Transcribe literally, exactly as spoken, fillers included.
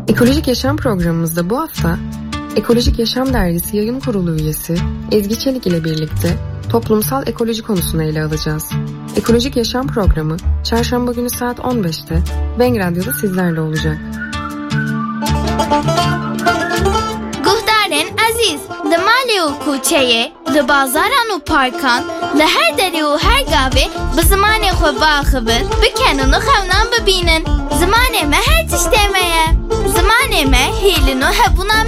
Ekolojik Yaşam programımızda bu hafta Ekolojik Yaşam Dergisi Yayın Kurulu üyesi Ezgi Çelik ile birlikte toplumsal ekoloji konusunu ele alacağız. Ekolojik Yaşam programı Çarşamba günü saat on beşte Bang Radyo'da sizlerle olacak. Guhdarên aziz, di malê û kûçeyê, di bazaran û parkan, li her derê û her gavê bi zimanê xwe biaxivin, bikenin û xewnan bibînin. Zimanê me her tiştê me ye. Zimanê me hêlin û hebûna